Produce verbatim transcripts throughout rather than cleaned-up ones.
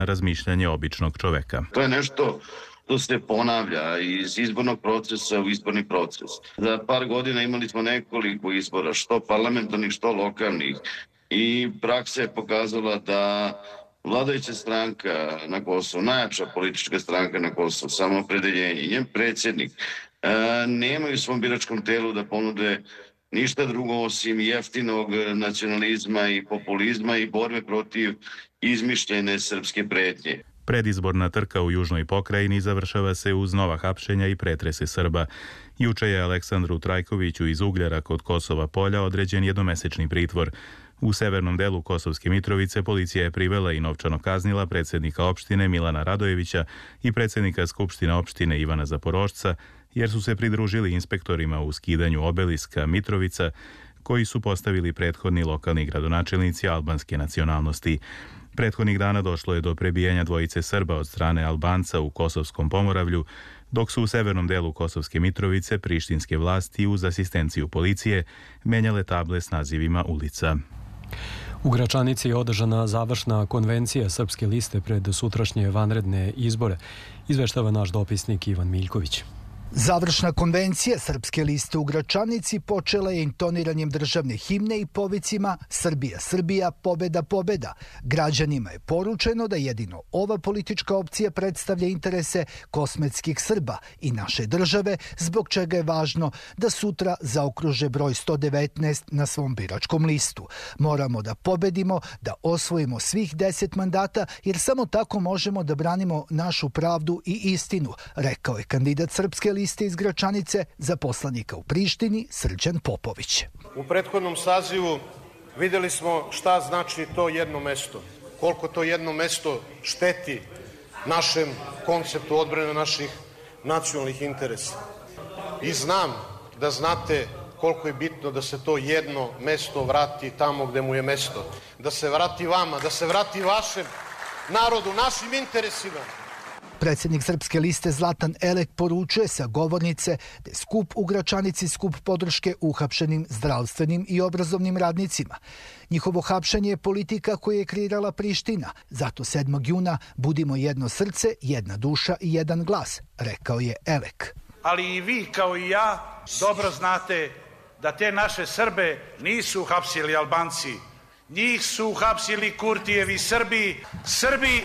razmišljanje običnog čoveka. To je nešto to se ponavlja iz izbornog procesa u izborni proces. Za par godina imali smo nekoliko izbora, što parlamentarnih, što lokalnih. I praksa je pokazala da vladajuća stranka na Kosovu, najjača politička stranka na Kosovu, Samoopredeljenje, njen predsjednik, nemaju svom biračkom telu da ponude ništa drugo osim jeftinog nacionalizma i populizma i borbe protiv izmišljene srpske pretnje. Predizborna trka u južnoj pokrajini završava se uz nova hapšenja i pretrese Srba. Juče je Aleksandru Trajkoviću iz Ugljara kod Kosova Polja određen jednomesečni pritvor. U severnom delu Kosovske Mitrovice policija je privela i novčano kaznila predsjednika opštine Milana Radojevića i predsjednika Skupštine opštine Ivana Zaporošca, jer su se pridružili inspektorima u skidanju obeliska Mitrovica, koji su postavili prethodni lokalni gradonačelnici albanske nacionalnosti. Prethodnih dana došlo je do prebijanja dvojice Srba od strane Albanca u Kosovskom Pomoravlju, dok su u severnom delu Kosovske Mitrovice prištinske vlasti uz asistenciju policije menjale table s nazivima ulica. U Gračanici je održana završna konvencija Srpske liste pred sutrašnje vanredne izbore, izveštava naš dopisnik Ivan Miljković. Završna konvencija Srpske liste u Gračanici počela je intoniranjem državne himne i povicima Srbija, Srbija, pobeda, pobeda. Građanima je poručeno da jedino ova politička opcija predstavlja interese kosmetskih Srba i naše države, zbog čega je važno da sutra zaokruže broj sto devetnaest na svom biračkom listu. Moramo da pobedimo, da osvojimo svih deset mandata, jer samo tako možemo da branimo našu pravdu i istinu, rekao je kandidat Srpske liste liste iz Gračanice za poslanika u Prištini Srđan Popović. U prethodnom sazivu videli smo šta znači to jedno mesto, koliko to jedno mesto šteti našem konceptu odbrane naših nacionalnih interesa. I znam da znate koliko je bitno da se to jedno mesto vrati tamo gde mu je mesto, da se vrati vama, da se vrati vašem narodu, našim interesima. Predsjednik Srpske liste Zlatan Elek poručuje sa govornice da je skup u Gračanici skup podrške uhapšenim zdravstvenim i obrazovnim radnicima. Njihovo hapšenje je politika koju je kreirala Priština. Zato sedmog juna budimo jedno srce, jedna duša i jedan glas, rekao je Elek. Ali i vi kao i ja dobro znate da te naše Srbe nisu uhapsili Albanci. Njih su uhapsili Kurtijevi Srbi, Srbi...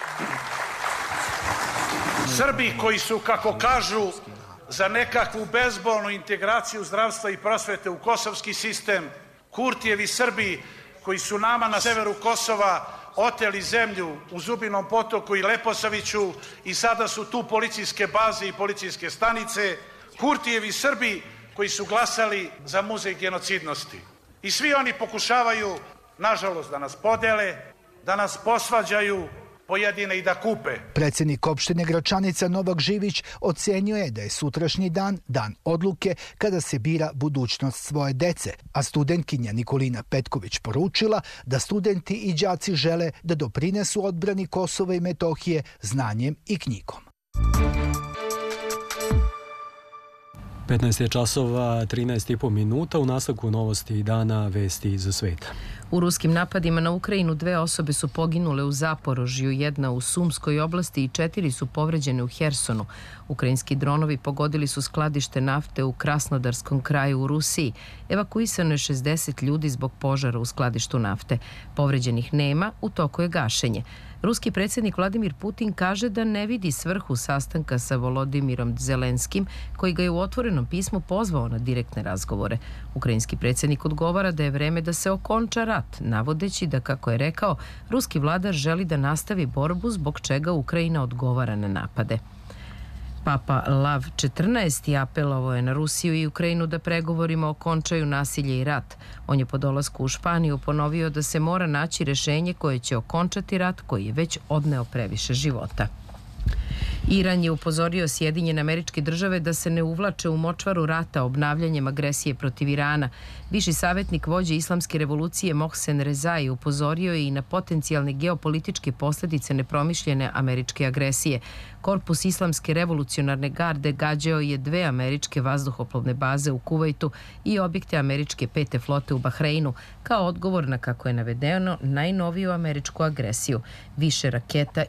Srbi koji su, kako kažu, za nekakvu bezbolnu integraciju zdravstva i prosvete u kosovski sistem, Kurtijevi Srbi koji su nama na severu Kosova oteli zemlju u Zubinom Potoku i Leposaviću i sada su tu policijske baze i policijske stanice, Kurtijevi Srbi koji su glasali za muzej genocidnosti. I svi oni pokušavaju, nažalost, da nas podele, da nas posvađaju, pojedine i da kupe. Predsjednik opštine Gračanica Novak Živić ocenio je da je sutrašnji dan dan odluke kada se bira budućnost svoje dece, a studentkinja Nikolina Petković poručila da studenti i đaci žele da doprinesu odbrani Kosova i Metohije znanjem i knjigom. petnaest je časova, trinaest i po minuta, u nastavku novosti dana vesti za sveta. U ruskim napadima na Ukrajinu dve osobe su poginule u Zaporožju, jedna u Sumskoj oblasti i četiri su povređene u Hersonu. Ukrajinski dronovi pogodili su skladište nafte u Krasnodarskom kraju u Rusiji. Evakuisano je šezdeset ljudi zbog požara u skladištu nafte. Povređenih nema, u toku je gašenje. Ruski predsjednik Vladimir Putin kaže da ne vidi svrhu sastanka sa Volodimirom Zelenskim, koji ga je u otvorenom pismu pozvao na direktne razgovore. Ukrajinski predsjednik odgovara da je vreme da se okonča rat, navodeći da, kako je rekao, ruski vladar želi da nastavi borbu zbog čega Ukrajina odgovara na napade. Papa Lav četrnaesti apelovao je na Rusiju i Ukrajinu da pregovorima okončaju nasilje i rat. On je po dolasku u Španiju ponovio da se mora naći rješenje koje će okončati rat koji je već odneo previše života. Iran je upozorio Sjedinjene Američke Države da se ne uvlače u močvaru rata obnavljanjem agresije protiv Irana. Viši savjetnik vođe islamske revolucije Mohsen Rezai upozorio je i na potencijalne geopolitičke posljedice nepromišljene američke agresije. Korpus Islamske revolucionarne garde gađao je dve američke vazduhoplovne baze u Kuvajtu i objekte američke pete flote u Bahreinu kao odgovor na, kako je navedeno, najnoviju američku agresiju. Više raketa